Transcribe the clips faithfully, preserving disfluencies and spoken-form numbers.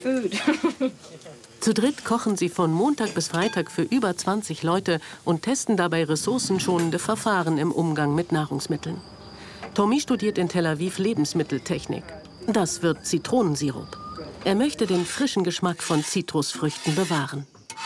Zu dritt kochen sie von Montag bis Freitag für über zwanzig Leute und testen dabei ressourcenschonende Verfahren im Umgang mit Nahrungsmitteln. Tommy studiert in Tel Aviv Lebensmitteltechnik. Das wird Zitronensirup. Er möchte den frischen Geschmack von Zitrusfrüchten bewahren.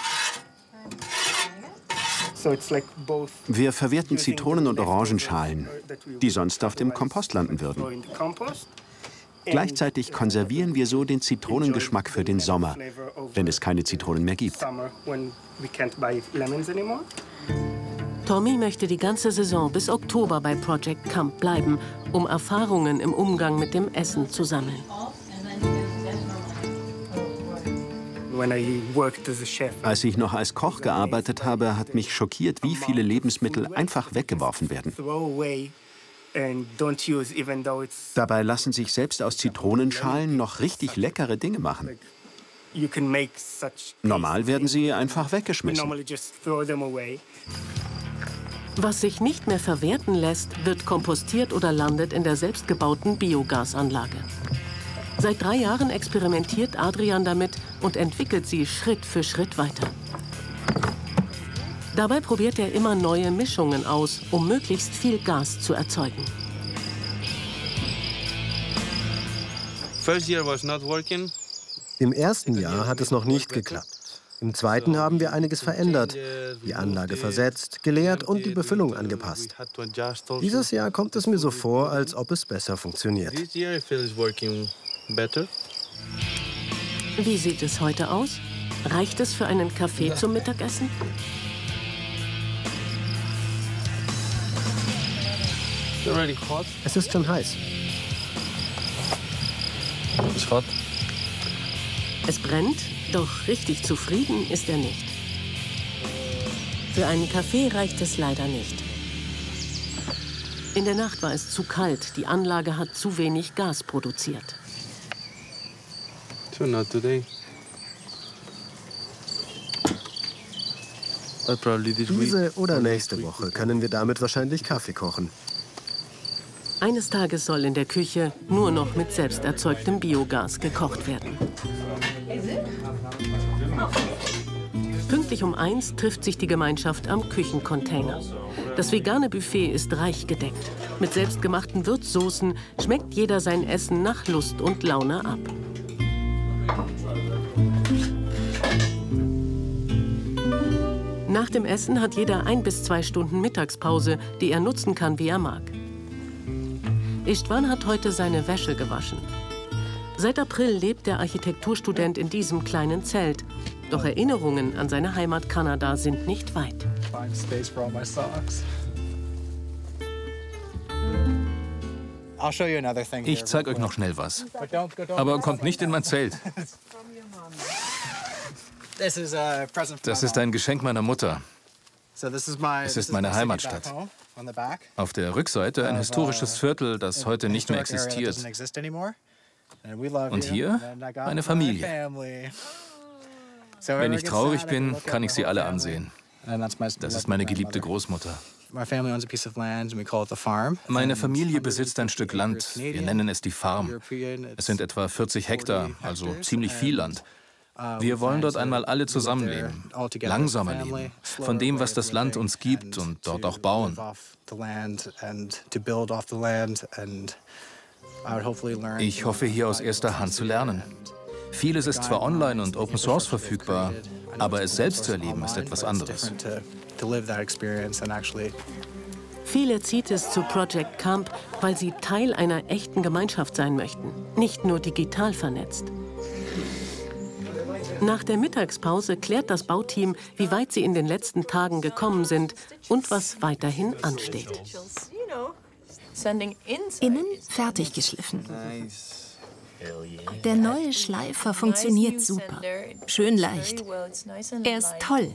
Wir verwerten Zitronen- und Orangenschalen, die sonst auf dem Kompost landen würden. Gleichzeitig konservieren wir so den Zitronengeschmack für den Sommer, wenn es keine Zitronen mehr gibt. Tommy möchte die ganze Saison bis Oktober bei Project Camp bleiben, um Erfahrungen im Umgang mit dem Essen zu sammeln. Als ich noch als Koch gearbeitet habe, hat mich schockiert, wie viele Lebensmittel einfach weggeworfen werden. Dabei lassen sich selbst aus Zitronenschalen noch richtig leckere Dinge machen. Normal werden sie einfach weggeschmissen. Was sich nicht mehr verwerten lässt, wird kompostiert oder landet in der selbstgebauten Biogasanlage. Seit drei Jahren experimentiert Adrian damit und entwickelt sie Schritt für Schritt weiter. Dabei probiert er immer neue Mischungen aus, um möglichst viel Gas zu erzeugen. Im ersten Jahr hat es noch nicht geklappt. Im zweiten haben wir einiges verändert, die Anlage versetzt, geleert und die Befüllung angepasst. Dieses Jahr kommt es mir so vor, als ob es besser funktioniert. Wie sieht es heute aus? Reicht es für einen Kaffee zum Mittagessen? Es ist schon heiß. Es brennt, doch richtig zufrieden ist er nicht. Für einen Kaffee reicht es leider nicht. In der Nacht war es zu kalt, die Anlage hat zu wenig Gas produziert. Diese oder nächste Woche können wir damit wahrscheinlich Kaffee kochen. Eines Tages soll in der Küche nur noch mit selbst erzeugtem Biogas gekocht werden. Pünktlich um eins trifft sich die Gemeinschaft am Küchencontainer. Das vegane Buffet ist reich gedeckt. Mit selbstgemachten Würzsoßen schmeckt jeder sein Essen nach Lust und Laune ab. Nach dem Essen hat jeder ein bis zwei Stunden Mittagspause, die er nutzen kann, wie er mag. Istvan hat heute seine Wäsche gewaschen. Seit April lebt der Architekturstudent in diesem kleinen Zelt. Doch Erinnerungen an seine Heimat Kanada sind nicht weit. Ich zeige euch noch schnell was. Aber kommt nicht in mein Zelt. Das ist ein Geschenk meiner Mutter. Es ist meine Heimatstadt. Auf der Rückseite ein historisches Viertel, das heute nicht mehr existiert. Und hier eine Familie. Wenn ich traurig bin, kann ich sie alle ansehen. Das ist meine geliebte Großmutter. Meine Familie besitzt ein Stück Land. Wir nennen es die Farm. Es sind etwa vierzig Hektar, also ziemlich viel Land. Wir wollen dort einmal alle zusammenleben, langsamer leben, von dem, was das Land uns gibt und dort auch bauen. Ich hoffe, hier aus erster Hand zu lernen. Vieles ist zwar online und Open Source verfügbar, aber es selbst zu erleben ist etwas anderes. Viele zieht es zu Project Camp, weil sie Teil einer echten Gemeinschaft sein möchten, nicht nur digital vernetzt. Nach der Mittagspause klärt das Bauteam, wie weit sie in den letzten Tagen gekommen sind und was weiterhin ansteht. Innen fertig geschliffen. Der neue Schleifer funktioniert super. Schön leicht. Er ist toll.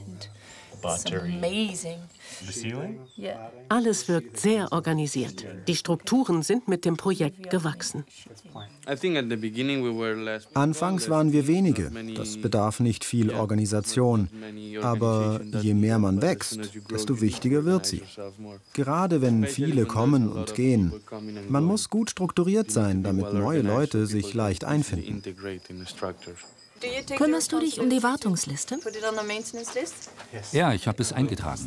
Alles wirkt sehr organisiert. Die Strukturen sind mit dem Projekt gewachsen. Anfangs waren wir wenige. Das bedarf nicht viel Organisation. Aber je mehr man wächst, desto wichtiger wird sie. Gerade wenn viele kommen und gehen. Man muss gut strukturiert sein, damit neue Leute sich leicht einfinden. Kümmerst du dich um die Wartungsliste? Ja, ich habe es eingetragen.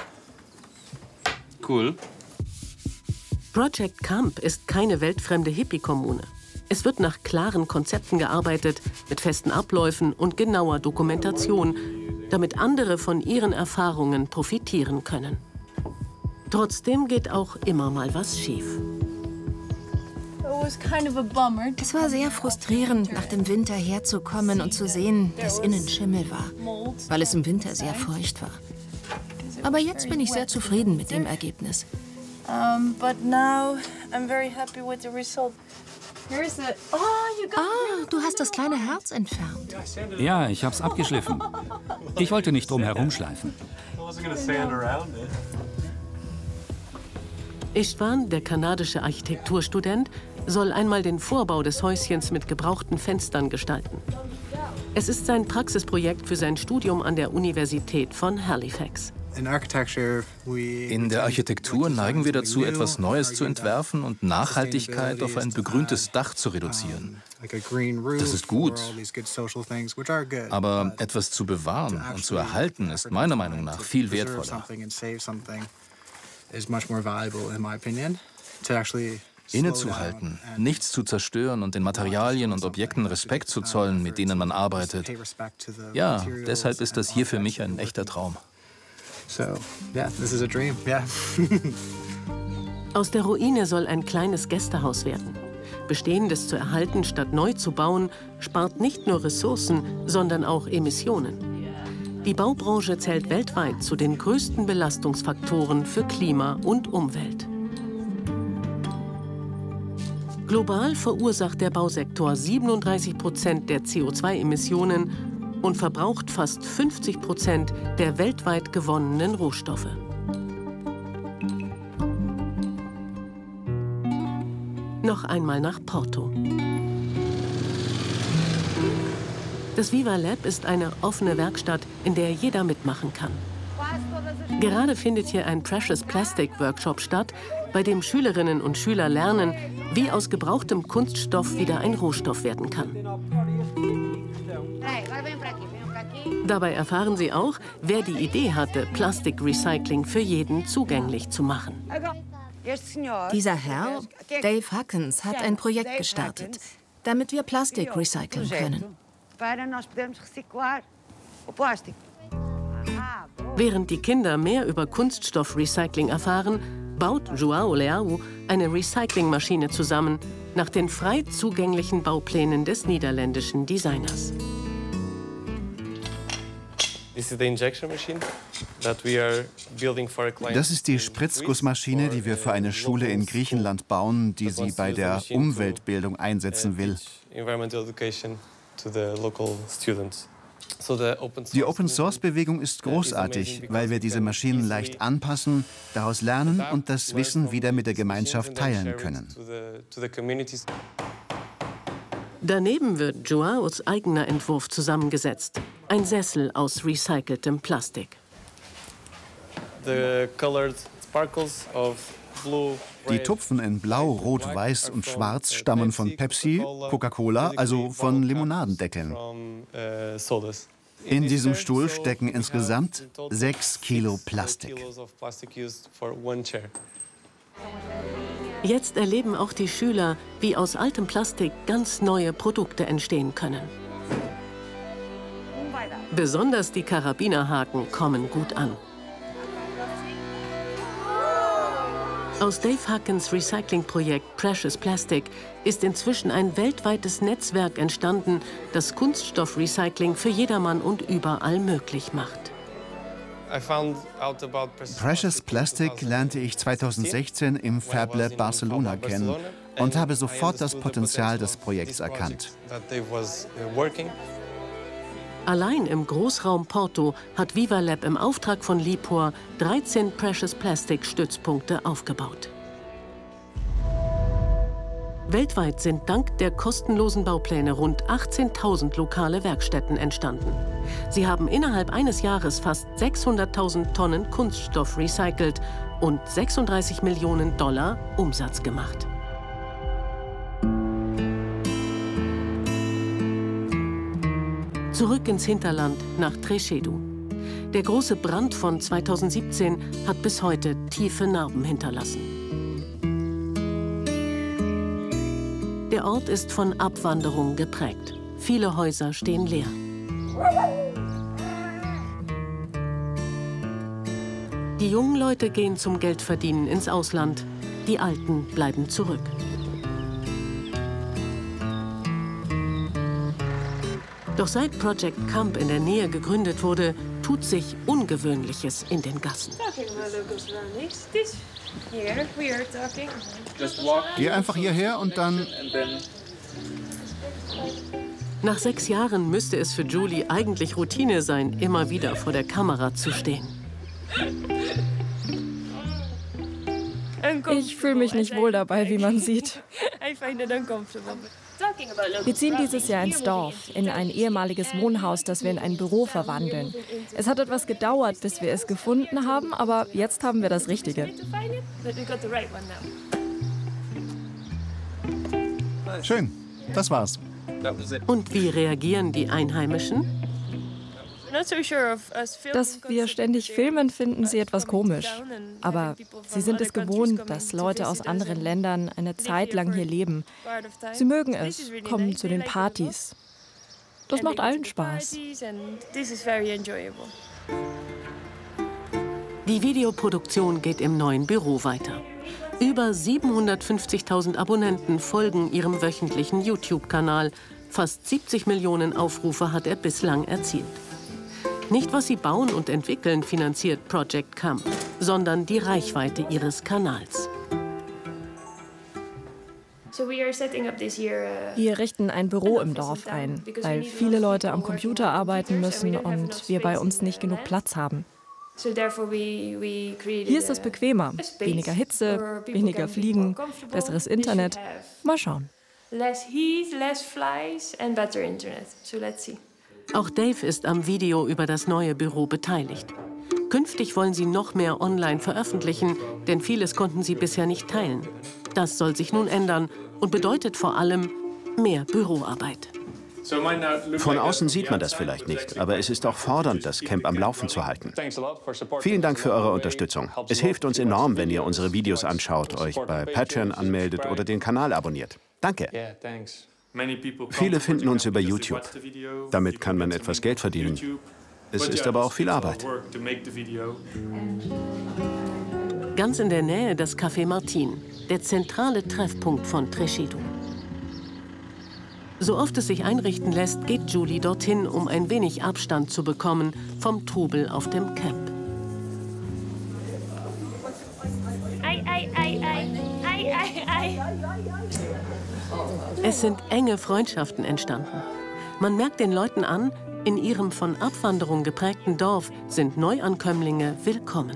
Cool. Project Camp ist keine weltfremde Hippie-Kommune. Es wird nach klaren Konzepten gearbeitet, mit festen Abläufen und genauer Dokumentation, damit andere von ihren Erfahrungen profitieren können. Trotzdem geht auch immer mal was schief. Es war sehr frustrierend, nach dem Winter herzukommen und zu sehen, dass innen Schimmel war, weil es im Winter sehr feucht war. Aber jetzt bin ich sehr zufrieden mit dem Ergebnis. Um, but now I'm very happy with the result. Here's the... Oh, you got Ah, du hast das kleine Herz entfernt. Ja, ich habe es abgeschliffen. Ich wollte nicht drum herumschleifen. Istvan, der kanadische Architekturstudent, soll einmal den Vorbau des Häuschens mit gebrauchten Fenstern gestalten. Es ist sein Praxisprojekt für sein Studium an der Universität von Halifax. In der Architektur neigen wir dazu, etwas Neues zu entwerfen und Nachhaltigkeit auf ein begrüntes Dach zu reduzieren. Das ist gut. Aber etwas zu bewahren und zu erhalten, ist meiner Meinung nach viel wertvoller. Innezuhalten, nichts zu zerstören und den Materialien und Objekten Respekt zu zollen, mit denen man arbeitet. Ja, deshalb ist das hier für mich ein echter Traum. So, yeah, this is a dream. Yeah. Aus der Ruine soll ein kleines Gästehaus werden. Bestehendes zu erhalten statt neu zu bauen, spart nicht nur Ressourcen, sondern auch Emissionen. Die Baubranche zählt weltweit zu den größten Belastungsfaktoren für Klima und Umwelt. Global verursacht der Bausektor siebenunddreißig Prozent der C O zwei Emissionen und verbraucht fast fünfzig Prozent der weltweit gewonnenen Rohstoffe. Noch einmal nach Porto. Das Viva Lab ist eine offene Werkstatt, in der jeder mitmachen kann. Gerade findet hier ein Precious Plastic Workshop statt, bei dem Schülerinnen und Schüler lernen, wie aus gebrauchtem Kunststoff wieder ein Rohstoff werden kann. Dabei erfahren Sie auch, wer die Idee hatte, Plastikrecycling für jeden zugänglich zu machen. Dieser Herr, Dave Huckins, hat ein Projekt gestartet, damit wir Plastik recyceln können. Während die Kinder mehr über Kunststoffrecycling erfahren, baut João Leão eine Recyclingmaschine zusammen, nach den frei zugänglichen Bauplänen des niederländischen Designers. Das ist die Spritzgussmaschine, die wir für eine Schule in Griechenland bauen, die sie bei der Umweltbildung einsetzen will. Die Open-Source-Bewegung ist großartig, weil wir diese Maschinen leicht anpassen, daraus lernen und das Wissen wieder mit der Gemeinschaft teilen können. Daneben wird Joaos eigener Entwurf zusammengesetzt. Ein Sessel aus recyceltem Plastik. Die Tupfen in Blau, Rot, Weiß und Schwarz stammen von Pepsi, Coca-Cola, also von Limonadendeckeln. In diesem Stuhl stecken insgesamt sechs Kilo Plastik. Jetzt erleben auch die Schüler, wie aus altem Plastik ganz neue Produkte entstehen können. Besonders die Karabinerhaken kommen gut an. Aus Dave Huckins Recyclingprojekt Precious Plastic ist inzwischen ein weltweites Netzwerk entstanden, das Kunststoffrecycling für jedermann und überall möglich macht. Precious Plastic lernte ich zweitausendsechzehn im Fab Lab Barcelona kennen und habe sofort das Potenzial des Projekts erkannt. Allein im Großraum Porto hat Viva Lab im Auftrag von Lipor dreizehn Precious Plastic Stützpunkte aufgebaut. Weltweit sind dank der kostenlosen Baupläne rund achtzehntausend lokale Werkstätten entstanden. Sie haben innerhalb eines Jahres fast sechshunderttausend Tonnen Kunststoff recycelt und sechsunddreißig Millionen Dollar Umsatz gemacht. Zurück ins Hinterland nach Treședu. Der große Brand von zweitausendsiebzehn hat bis heute tiefe Narben hinterlassen. Der Ort ist von Abwanderung geprägt. Viele Häuser stehen leer. Die jungen Leute gehen zum Geldverdienen ins Ausland. Die Alten bleiben zurück. Doch seit Project Camp in der Nähe gegründet wurde, tut sich Ungewöhnliches in den Gassen. Geh einfach hierher und dann... Nach sechs Jahren müsste es für Julie eigentlich Routine sein, immer wieder vor der Kamera zu stehen. Ich fühle mich nicht wohl dabei, wie man sieht. Wir ziehen dieses Jahr ins Dorf, in ein ehemaliges Wohnhaus, das wir in ein Büro verwandeln. Es hat etwas gedauert, bis wir es gefunden haben, aber jetzt haben wir das Richtige. Schön, das war's. Und wie reagieren die Einheimischen? Dass wir ständig filmen, finden sie etwas komisch. Aber sie sind es gewohnt, dass Leute aus anderen Ländern eine Zeit lang hier leben. Sie mögen es, kommen zu den Partys. Das macht allen Spaß. Die Videoproduktion geht im neuen Büro weiter. Über siebenhundertfünfzigtausend Abonnenten folgen ihrem wöchentlichen YouTube-Kanal. Fast siebzig Millionen Aufrufe hat er bislang erzielt. Nicht, was sie bauen und entwickeln, finanziert Project Camp, sondern die Reichweite ihres Kanals. Wir richten ein Büro im Dorf ein, weil viele Leute am Computer arbeiten müssen und wir bei uns nicht genug Platz haben. Hier ist es bequemer, weniger Hitze, weniger Fliegen, besseres Internet. Mal schauen. Auch Dave ist am Video über das neue Büro beteiligt. Künftig wollen sie noch mehr online veröffentlichen, denn vieles konnten sie bisher nicht teilen. Das soll sich nun ändern und bedeutet vor allem mehr Büroarbeit. Von außen sieht man das vielleicht nicht, aber es ist auch fordernd, das Camp am Laufen zu halten. Vielen Dank für eure Unterstützung. Es hilft uns enorm, wenn ihr unsere Videos anschaut, euch bei Patreon anmeldet oder den Kanal abonniert. Danke. Viele finden uns über YouTube. Damit kann man etwas Geld verdienen. Es ist aber auch viel Arbeit. Ganz in der Nähe das Café Martin, der zentrale Treffpunkt von Treședu. So oft es sich einrichten lässt, geht Julie dorthin, um ein wenig Abstand zu bekommen vom Trubel auf dem Camp. Ei, ei, ei, ei, ei, ei, ei. Es sind enge Freundschaften entstanden. Man merkt den Leuten an, in ihrem von Abwanderung geprägten Dorf sind Neuankömmlinge willkommen.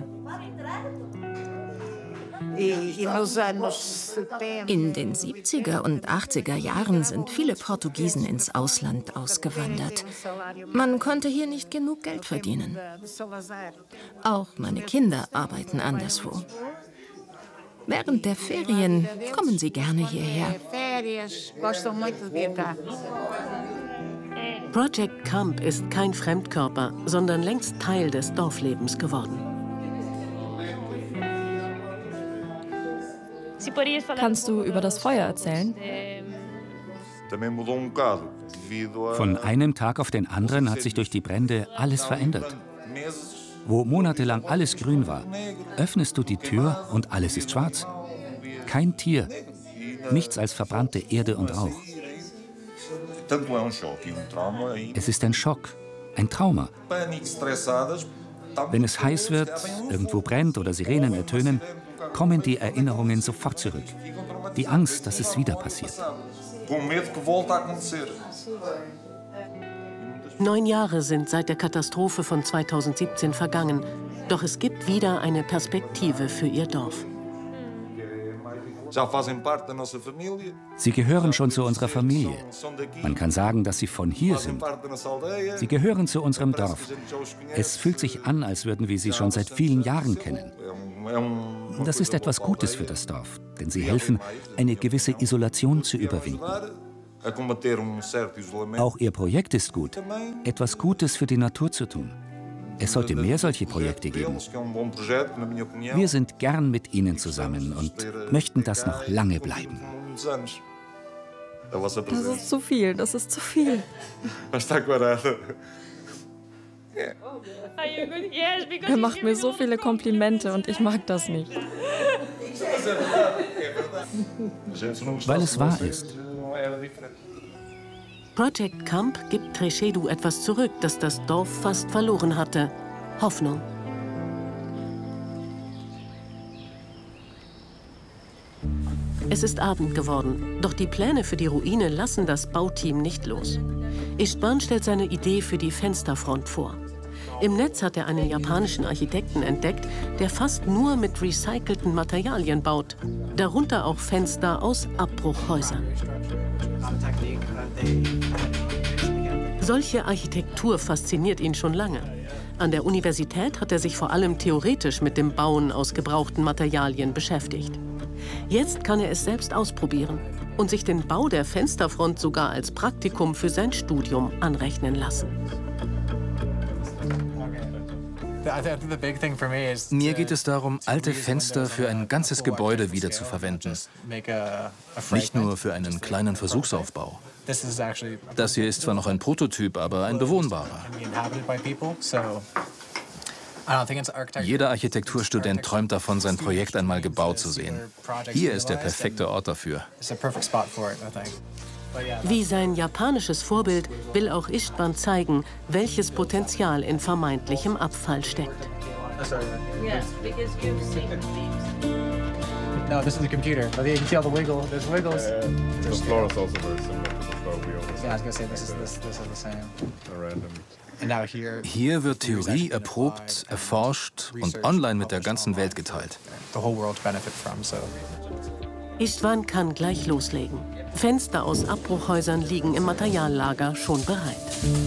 In den siebziger und achtziger Jahren sind viele Portugiesen ins Ausland ausgewandert. Man konnte hier nicht genug Geld verdienen. Auch meine Kinder arbeiten anderswo. Während der Ferien kommen sie gerne hierher. Project Camp ist kein Fremdkörper, sondern längst Teil des Dorflebens geworden. Kannst du über das Feuer erzählen? Von einem Tag auf den anderen hat sich durch die Brände alles verändert. Wo monatelang alles grün war, öffnest du die Tür und alles ist schwarz. Kein Tier, nichts als verbrannte Erde und Rauch. Es ist ein Schock, ein Trauma. Wenn es heiß wird, irgendwo brennt oder Sirenen ertönen, kommen die Erinnerungen sofort zurück. Die Angst, dass es wieder passiert. Neun Jahre sind seit der Katastrophe von zweitausendsiebzehn vergangen. Doch es gibt wieder eine Perspektive für ihr Dorf. Sie gehören schon zu unserer Familie. Man kann sagen, dass sie von hier sind. Sie gehören zu unserem Dorf. Es fühlt sich an, als würden wir sie schon seit vielen Jahren kennen. Das ist etwas Gutes für das Dorf, denn sie helfen, eine gewisse Isolation zu überwinden. Auch Ihr Projekt ist gut, etwas Gutes für die Natur zu tun. Es sollte mehr solche Projekte geben. Wir sind gern mit Ihnen zusammen und möchten das noch lange bleiben. Das ist zu viel, das ist zu viel. Er macht mir so viele Komplimente und ich mag das nicht. Weil es wahr ist. Project Camp gibt Trechedu etwas zurück, das das Dorf fast verloren hatte: Hoffnung. Es ist Abend geworden, doch die Pläne für die Ruine lassen das Bauteam nicht los. Istvan stellt seine Idee für die Fensterfront vor. Im Netz hat er einen japanischen Architekten entdeckt, der fast nur mit recycelten Materialien baut, darunter auch Fenster aus Abbruchhäusern. Solche Architektur fasziniert ihn schon lange. An der Universität hat er sich vor allem theoretisch mit dem Bauen aus gebrauchten Materialien beschäftigt. Jetzt kann er es selbst ausprobieren und sich den Bau der Fensterfront sogar als Praktikum für sein Studium anrechnen lassen. Mir geht es darum, alte Fenster für ein ganzes Gebäude wiederzuverwenden. Nicht nur für einen kleinen Versuchsaufbau. Das hier ist zwar noch ein Prototyp, aber ein bewohnbarer. Jeder Architekturstudent träumt davon, sein Projekt einmal gebaut zu sehen. Hier ist der perfekte Ort dafür. Wie sein japanisches Vorbild will auch Istvan zeigen, welches Potenzial in vermeintlichem Abfall steckt. No, this is a computer. But you can see all the wiggle. There's wiggles. Uh, the floor is also very similar to the floor we always. Yeah, I was gonna say this is this this is the same. A random. And now here. Hier wird Theorie erprobt, erforscht und online mit der ganzen Welt geteilt. The whole world benefit from so. Istvan kann gleich loslegen. Fenster aus Abbruchhäusern liegen im Materiallager schon bereit.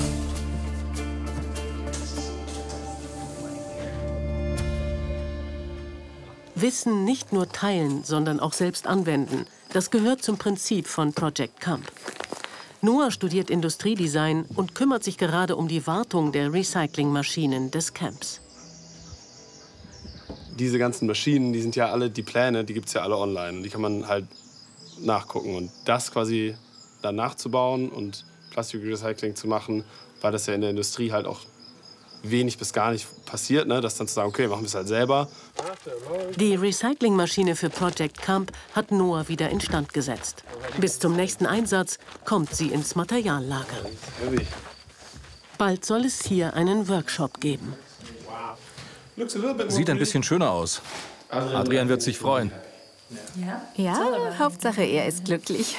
Wissen nicht nur teilen, sondern auch selbst anwenden. Das gehört zum Prinzip von Project Camp. Noah studiert Industriedesign und kümmert sich gerade um die Wartung der Recyclingmaschinen des Camps. Diese ganzen Maschinen, die sind ja alle, die Pläne, die gibt es ja alle online. Die kann man halt nachgucken. Und das quasi dann nachzubauen und Plastikrecycling zu machen, weil das ja in der Industrie halt auch wenig bis gar nicht passiert, ne? Das dann zu sagen, okay, machen wir es halt selber. Die Recyclingmaschine für Project Camp hat Noah wieder instand gesetzt. Bis zum nächsten Einsatz kommt sie ins Materiallager. Bald soll es hier einen Workshop geben. Sieht ein bisschen schöner aus. Adrian wird sich freuen. Ja, Hauptsache er ist glücklich.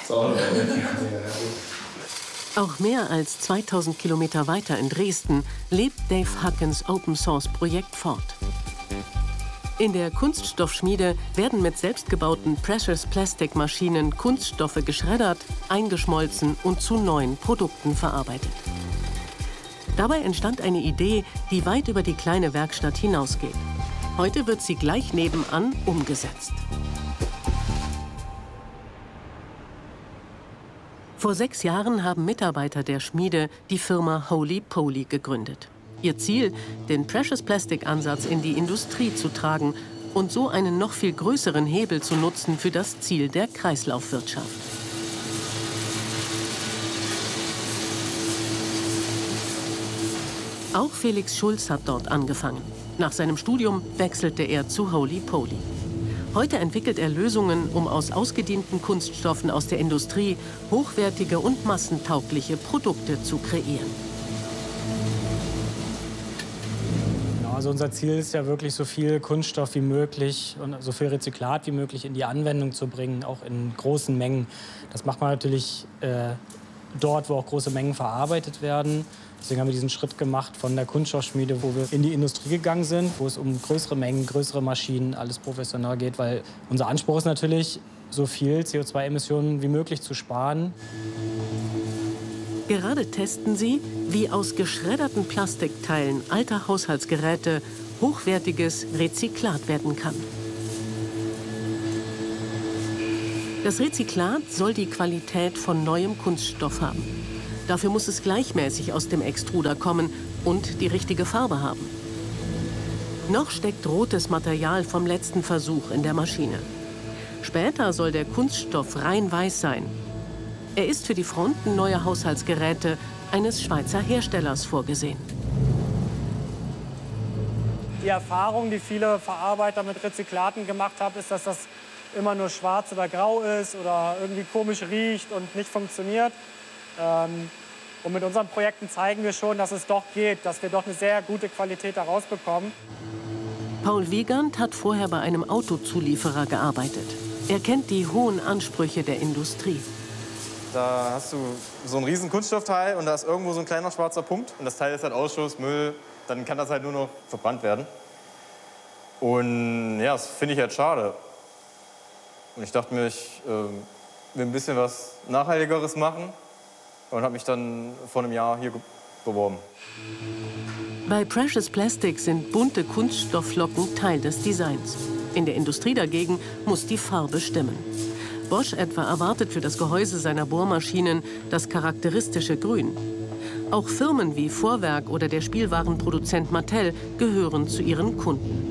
Auch mehr als zweitausend Kilometer weiter in Dresden lebt Dave Hackens Open-Source-Projekt fort. In der Kunststoffschmiede werden mit selbstgebauten Precious Plastic-Maschinen Kunststoffe geschreddert, eingeschmolzen und zu neuen Produkten verarbeitet. Dabei entstand eine Idee, die weit über die kleine Werkstatt hinausgeht. Heute wird sie gleich nebenan umgesetzt. Vor sechs Jahren haben Mitarbeiter der Schmiede die Firma Holy Poly gegründet. Ihr Ziel, den Precious Plastic-Ansatz in die Industrie zu tragen und so einen noch viel größeren Hebel zu nutzen für das Ziel der Kreislaufwirtschaft. Auch Felix Schulz hat dort angefangen. Nach seinem Studium wechselte er zu Holy Poly. Heute entwickelt er Lösungen, um aus ausgedienten Kunststoffen aus der Industrie hochwertige und massentaugliche Produkte zu kreieren. Also unser Ziel ist ja wirklich, so viel Kunststoff wie möglich und so viel Rezyklat wie möglich in die Anwendung zu bringen, auch in großen Mengen. Das macht man natürlich äh, dort, wo auch große Mengen verarbeitet werden. Deswegen haben wir diesen Schritt gemacht von der Kunststoffschmiede, wo wir in die Industrie gegangen sind, wo es um größere Mengen, größere Maschinen, alles professionell geht. Weil unser Anspruch ist natürlich, so viel C O zwei Emissionen wie möglich zu sparen. Gerade testen sie, wie aus geschredderten Plastikteilen alter Haushaltsgeräte hochwertiges Rezyklat werden kann. Das Rezyklat soll die Qualität von neuem Kunststoff haben. Dafür muss es gleichmäßig aus dem Extruder kommen und die richtige Farbe haben. Noch steckt rotes Material vom letzten Versuch in der Maschine. Später soll der Kunststoff rein weiß sein. Er ist für die Fronten neuer Haushaltsgeräte eines Schweizer Herstellers vorgesehen. Die Erfahrung, die viele Verarbeiter mit Rezyklaten gemacht haben, ist, dass das immer nur schwarz oder grau ist oder irgendwie komisch riecht und nicht funktioniert. Und mit unseren Projekten zeigen wir schon, dass es doch geht, dass wir doch eine sehr gute Qualität daraus bekommen. Paul Wiegand hat vorher bei einem Autozulieferer gearbeitet. Er kennt die hohen Ansprüche der Industrie. Da hast du so ein riesen Kunststoffteil und da ist irgendwo so ein kleiner schwarzer Punkt. Und das Teil ist halt Ausschuss, Müll, dann kann das halt nur noch verbrannt werden. Und ja, das finde ich halt schade. Und ich dachte mir, ich äh, will ein bisschen was Nachhaltigeres machen und habe mich dann vor einem Jahr hier beworben. Bei Precious Plastic sind bunte Kunststoffflocken Teil des Designs. In der Industrie dagegen muss die Farbe stimmen. Bosch etwa erwartet für das Gehäuse seiner Bohrmaschinen das charakteristische Grün. Auch Firmen wie Vorwerk oder der Spielwarenproduzent Mattel gehören zu ihren Kunden.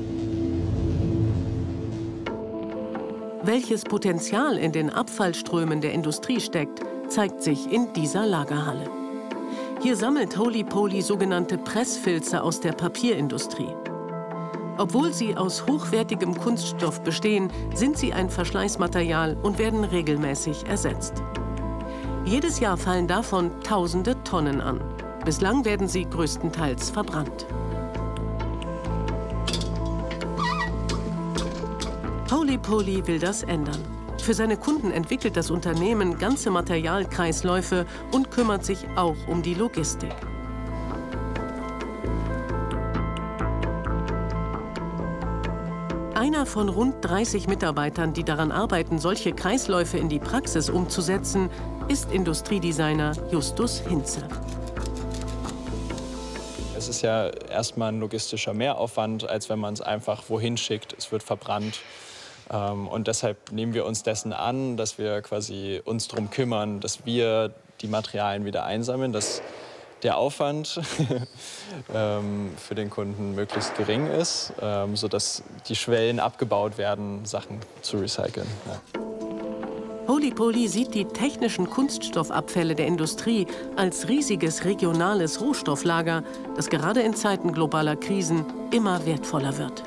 Welches Potenzial in den Abfallströmen der Industrie steckt, zeigt sich in dieser Lagerhalle. Hier sammelt Holy Poly sogenannte Pressfilze aus der Papierindustrie. Obwohl sie aus hochwertigem Kunststoff bestehen, sind sie ein Verschleißmaterial und werden regelmäßig ersetzt. Jedes Jahr fallen davon tausende Tonnen an. Bislang werden sie größtenteils verbrannt. Holy Poly will das ändern. Für seine Kunden entwickelt das Unternehmen ganze Materialkreisläufe und kümmert sich auch um die Logistik. Einer von rund dreißig Mitarbeitern, die daran arbeiten, solche Kreisläufe in die Praxis umzusetzen, ist Industriedesigner Justus Hinze. Es ist ja erstmal ein logistischer Mehraufwand, als wenn man es einfach wohin schickt. Es wird verbrannt. Und deshalb nehmen wir uns dessen an, dass wir quasi uns darum kümmern, dass wir die Materialien wieder einsammeln, dass der Aufwand für den Kunden möglichst gering ist, sodass die Schwellen abgebaut werden, Sachen zu recyceln. Ja. Holy Poly sieht die technischen Kunststoffabfälle der Industrie als riesiges regionales Rohstofflager, das gerade in Zeiten globaler Krisen immer wertvoller wird.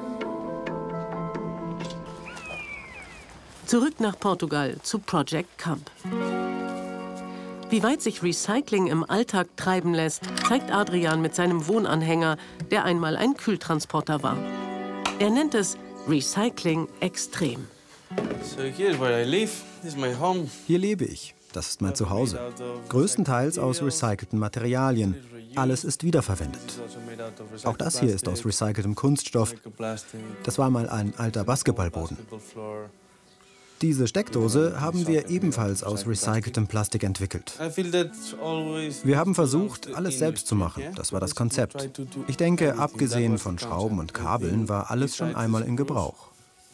Zurück nach Portugal zu Project Camp. Wie weit sich Recycling im Alltag treiben lässt, zeigt Adrian mit seinem Wohnanhänger, der einmal ein Kühltransporter war. Er nennt es Recycling extrem. Hier lebe ich. Das ist mein Zuhause. Größtenteils aus recycelten Materialien. Alles ist wiederverwendet. Auch das hier ist aus recyceltem Kunststoff. Das war mal ein alter Basketballboden. Diese Steckdose haben wir ebenfalls aus recyceltem Plastik entwickelt. Wir haben versucht, alles selbst zu machen. Das war das Konzept. Ich denke, abgesehen von Schrauben und Kabeln war alles schon einmal in Gebrauch.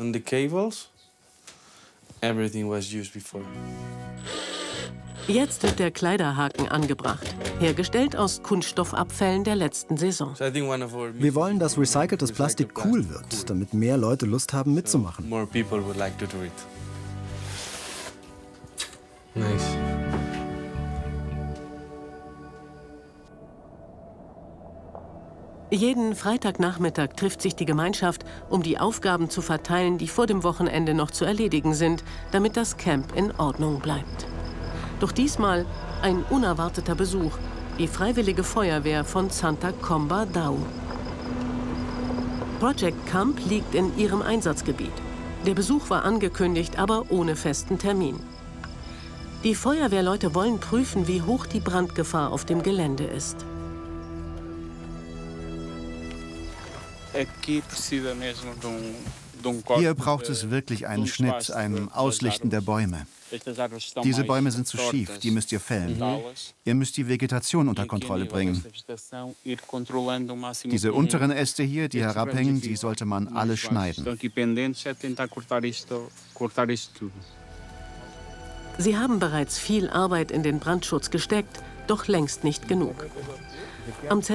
Jetzt wird der Kleiderhaken angebracht, hergestellt aus Kunststoffabfällen der letzten Saison. Wir wollen, dass recyceltes Plastik cool wird, damit mehr Leute Lust haben, mitzumachen. Nice. Jeden Freitagnachmittag trifft sich die Gemeinschaft, um die Aufgaben zu verteilen, die vor dem Wochenende noch zu erledigen sind, damit das Camp in Ordnung bleibt. Doch diesmal ein unerwarteter Besuch, die Freiwillige Feuerwehr von Santa Comba Dao. Project Camp liegt in ihrem Einsatzgebiet. Der Besuch war angekündigt, aber ohne festen Termin. Die Feuerwehrleute wollen prüfen, wie hoch die Brandgefahr auf dem Gelände ist. Hier braucht es wirklich einen Schnitt, ein Auslichten der Bäume. Diese Bäume sind zu schief, die müsst ihr fällen. Ihr müsst die Vegetation unter Kontrolle bringen. Diese unteren Äste hier, die herabhängen, die sollte man alle schneiden. Sie haben bereits viel Arbeit in den Brandschutz gesteckt, doch längst nicht genug. Am